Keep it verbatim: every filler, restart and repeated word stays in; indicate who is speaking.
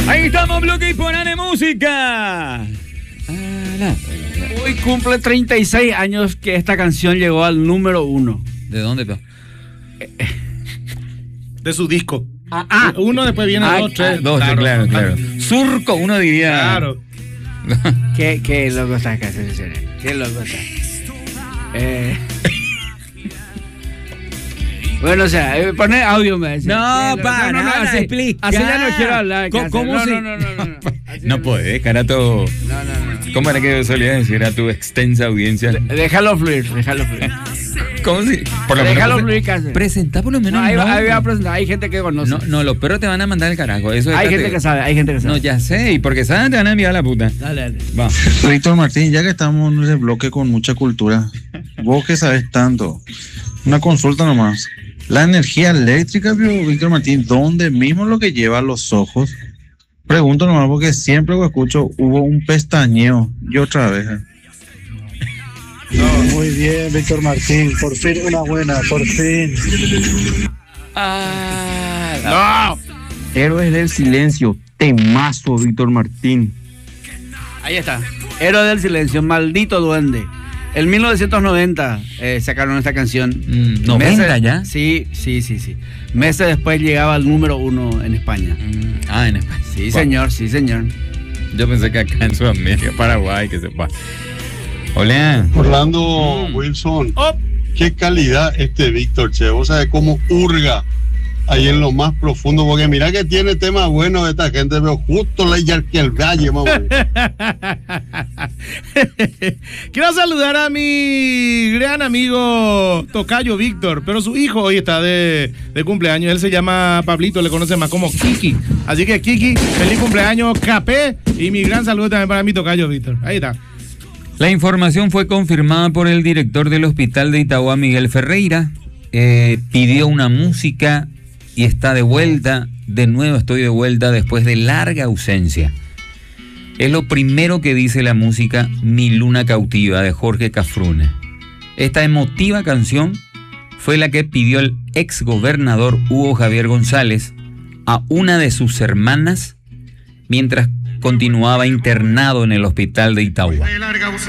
Speaker 1: Ahí estamos, bloque y ponane música.
Speaker 2: Hoy cumple treinta y seis años que esta canción llegó al número uno.
Speaker 1: ¿De dónde, pero?
Speaker 3: De su disco.
Speaker 2: Ah, ah.
Speaker 3: Uno después viene
Speaker 2: Ah,
Speaker 3: dos, tres.
Speaker 1: Ah, dos, claro, claro, claro. Surco, uno diría.
Speaker 3: Claro.
Speaker 2: ¿Qué, qué loco estás, que Qué loco estás. Eh... Bueno, o sea, eh, poner audio me dice.
Speaker 1: No,
Speaker 2: Sí,
Speaker 1: para,
Speaker 2: no, no,
Speaker 1: nada,
Speaker 2: así,
Speaker 1: explica.
Speaker 2: así ya no quiero hablar.
Speaker 1: ¿Cómo,
Speaker 2: Cáceres.
Speaker 1: cómo
Speaker 2: no,
Speaker 1: si-
Speaker 2: no, no, no, no, no. Así
Speaker 1: No
Speaker 2: ya
Speaker 1: podés, Carato.
Speaker 2: No, no, no.
Speaker 1: ¿Cómo era que solías decir a tu extensa audiencia?
Speaker 2: Déjalo fluir, déjalo fluir.
Speaker 1: ¿Cómo si? Por lo
Speaker 2: Déjalo
Speaker 1: menos
Speaker 2: fluir, Cáceres.
Speaker 1: presenta por lo menos.
Speaker 2: No, ahí,
Speaker 1: no,
Speaker 2: va- ahí va a presentar. Hay gente que conoce.
Speaker 1: no, no, los perros te van a mandar el carajo. Eso
Speaker 2: hay
Speaker 1: déjate-
Speaker 2: gente que sabe, hay gente que sabe.
Speaker 1: No, ya sé, y porque saben te van a enviar a la puta.
Speaker 2: Dale, dale.
Speaker 1: Va.
Speaker 4: Víctor Martín, ya que estamos en ese bloque con mucha cultura, vos que sabes tanto, una consulta nomás. La energía eléctrica, Víctor Martín, ¿dónde mismo lo que lleva a los ojos? Pregunto nomás porque siempre que escucho hubo un pestañeo y otra vez.
Speaker 5: Muy bien, Víctor Martín. Por fin una buena, por fin.
Speaker 1: Ah,
Speaker 2: No.
Speaker 6: Héroes del Silencio, temazo, Víctor Martín.
Speaker 2: Ahí está. Héroe del Silencio, maldito duende. En mil novecientos noventa eh, sacaron esta canción.
Speaker 1: Mm, ¿noventa
Speaker 2: Meses-
Speaker 1: ya?
Speaker 2: Sí, sí, sí, sí. Meses después llegaba al número uno en España.
Speaker 1: mm, ah, en España.
Speaker 2: Sí,
Speaker 1: Wow.
Speaker 2: señor, sí, señor.
Speaker 1: Yo pensé que acá en Sudamérica, Paraguay, que sepa. Hola.
Speaker 7: Orlando
Speaker 1: Mm.
Speaker 7: Wilson,
Speaker 3: Oh.
Speaker 7: qué calidad este Víctor, che. Vos sabés cómo hurga ahí en lo más profundo, porque mira que tiene temas buenos de esta gente, pero justo la que el valle, mamá.
Speaker 3: Quiero saludar a mi gran amigo Tocayo Víctor, pero su hijo hoy está de, de cumpleaños. Él se llama Pablito, le conoce más como Kiki. Así que Kiki, feliz cumpleaños, Capé. Y mi gran saludo también para mi Tocayo Víctor. Ahí está.
Speaker 1: La información fue confirmada por el director del hospital de Itagua, Miguel Ferreira. Eh, pidió una música y está de vuelta. De nuevo estoy de vuelta después de larga ausencia. Es lo primero que dice la música Mi Luna Cautiva de Jorge Cafrune. Esta emotiva canción fue la que pidió el ex gobernador Hugo Javier González a una de sus hermanas mientras continuaba internado en el hospital de Itagua.